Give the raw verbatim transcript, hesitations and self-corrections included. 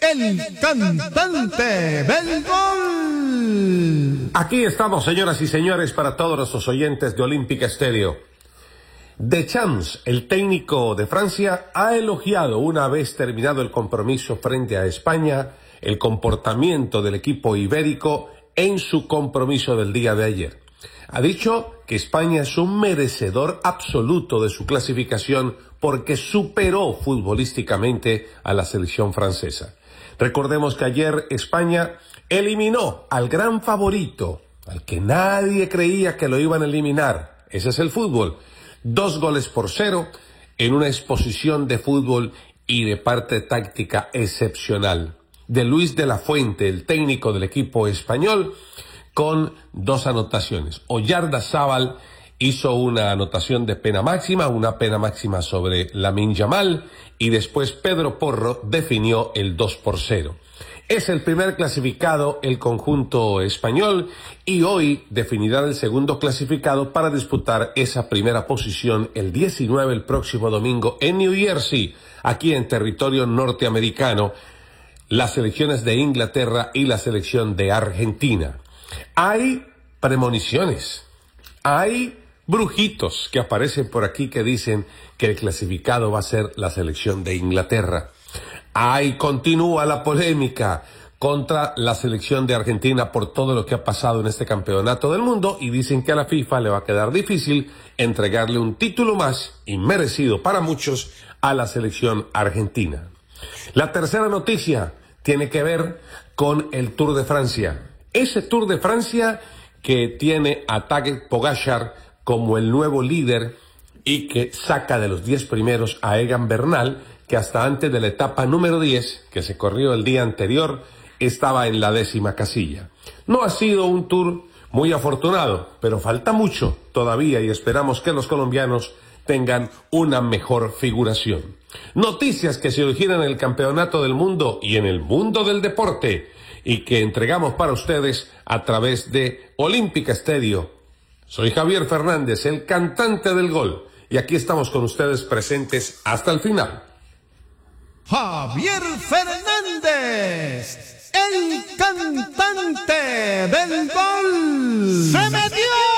el cantante del gol. Aquí estamos, señoras y señores, para todos nuestros oyentes de Olímpica Estéreo. Deschamps, el técnico de Francia, ha elogiado, una vez terminado el compromiso frente a España, el comportamiento del equipo ibérico en su compromiso del día de ayer. Ha dicho que España es un merecedor absoluto de su clasificación porque superó futbolísticamente a la selección francesa. Recordemos que ayer España eliminó al gran favorito, al que nadie creía que lo iban a eliminar. Ese es el fútbol. Dos goles por cero en una exposición de fútbol y de parte táctica excepcional de Luis de la Fuente, el técnico del equipo español, con dos anotaciones. Oyarzabal hizo una anotación de pena máxima, una pena máxima sobre Lamine Yamal, y después Pedro Porro definió el dos por cero. Es el primer clasificado el conjunto español y hoy definirá el segundo clasificado para disputar esa primera posición el diecinueve, el próximo domingo, en New Jersey, aquí en territorio norteamericano, las selecciones de Inglaterra y la selección de Argentina. Hay premoniciones, hay brujitos que aparecen por aquí que dicen que el clasificado va a ser la selección de Inglaterra. Ahí continúa la polémica contra la selección de Argentina por todo lo que ha pasado en este campeonato del mundo y dicen que a la FIFA le va a quedar difícil entregarle un título más, inmerecido para muchos, a la selección argentina. La tercera noticia tiene que ver con el Tour de Francia. Ese Tour de Francia que tiene a Tadej Pogačar como el nuevo líder y que saca de los diez primeros a Egan Bernal, que hasta antes de la etapa número diez, que se corrió el día anterior, estaba en la décima casilla. No ha sido un Tour muy afortunado, pero falta mucho todavía y esperamos que los colombianos tengan una mejor figuración. Noticias que se originan en el campeonato del mundo y en el mundo del deporte y que entregamos para ustedes a través de Olímpica Estéreo. Soy Javier Fernández, el cantante del gol, y aquí estamos con ustedes presentes hasta el final. Javier Fernández, el cantante del gol. ¡Se metió!